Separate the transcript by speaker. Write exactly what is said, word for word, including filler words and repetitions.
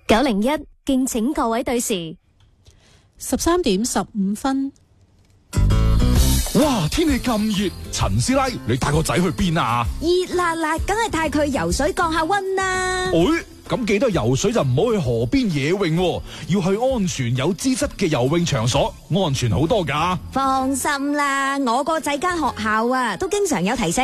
Speaker 1: 九零一敬請各位對時。
Speaker 2: 十三點十五分。
Speaker 3: 哇！天氣咁熱，陳師奶，你帶個仔去邊啊？
Speaker 4: 熱辣辣，梗係帶佢游水降下溫啦。
Speaker 3: 誒，咁記得游水就唔好去河邊野泳喎，要去安全有資質嘅游泳場所，安全好多㗎。
Speaker 4: 放心啦，我個仔間學校啊，都經常有提醒